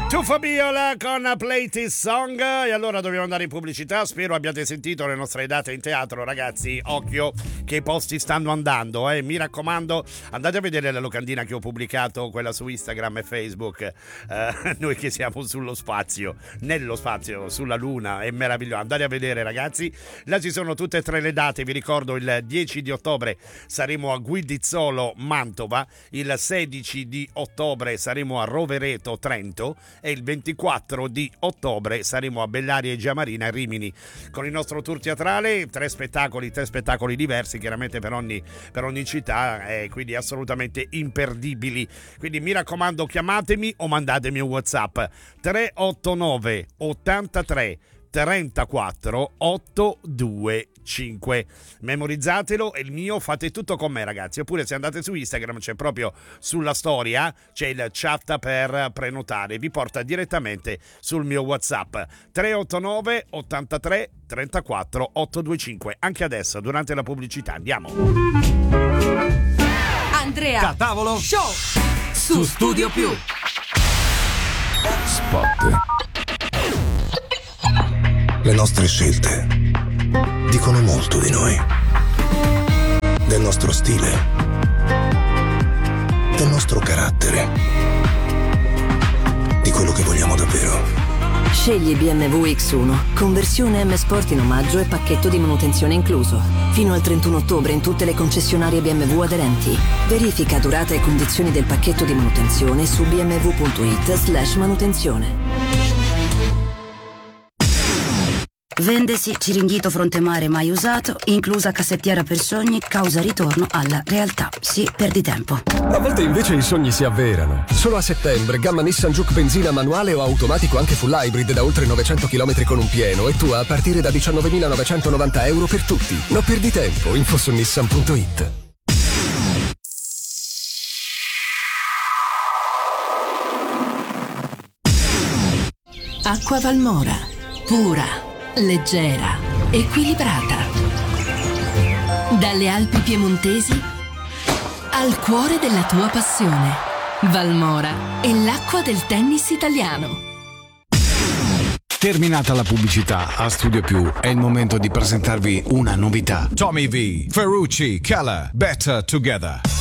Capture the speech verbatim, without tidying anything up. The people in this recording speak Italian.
Tuffo Biola con Play This Song. E allora dobbiamo andare in pubblicità. Spero abbiate sentito le nostre date in teatro, ragazzi. Occhio che i posti stanno andando, eh. Mi raccomando, andate a vedere la locandina che ho pubblicato, quella su Instagram e Facebook. eh, Noi che siamo sullo spazio, nello spazio, sulla luna, è meraviglioso. Andate a vedere, ragazzi. Là ci sono tutte e tre le date. Vi ricordo, il dieci di ottobre saremo a Guidizzolo, Mantova. Il sedici di ottobre saremo a Rovereto, Trento. E il ventiquattro di ottobre saremo a Bellaria e Giamarina, Rimini, con il nostro tour teatrale. Tre spettacoli, tre spettacoli diversi, chiaramente per ogni, per ogni città, e quindi assolutamente imperdibili. Quindi mi raccomando, chiamatemi o mandatemi un WhatsApp tre otto nove ottantatré trentaquattro ottocentoventicinque. Memorizzatelo, è il mio, fate tutto con me, ragazzi. Oppure se andate su Instagram, c'è proprio sulla storia, c'è il chat per prenotare, vi porta direttamente sul mio WhatsApp tre otto nove ottantatré trentaquattro ottocentoventicinque. Anche adesso, durante la pubblicità, andiamo. Andrea Da tavolo Show su Studio Più. Spot. Le nostre scelte dicono molto di noi, del nostro stile, del nostro carattere, di quello che vogliamo davvero. Scegli B M W X uno, conversione M Sport in omaggio e pacchetto di manutenzione incluso. Fino al trentuno ottobre in tutte le concessionarie B M W aderenti. Verifica durata e condizioni del pacchetto di manutenzione su b m w punto i t slash manutenzione. Vendesi Ciringhito Frontemare mai usato, inclusa cassettiera per sogni, causa ritorno alla realtà. Sì, perdi tempo. A volte invece i sogni si avverano. Solo a settembre, gamma Nissan Juke benzina manuale o automatico anche full hybrid da oltre novecento chilometri con un pieno e tua a partire da diciannovemilanovancentonovanta euro per tutti. Non perdi tempo, info su nissan punto it. Acqua Valmora, pura, leggera, equilibrata. Dalle Alpi piemontesi al cuore della tua passione. Valmora è l'acqua del tennis italiano. Terminata la pubblicità, a Studio Più è il momento di presentarvi una novità. Tommy V, Ferrucci, Keller, Better Together.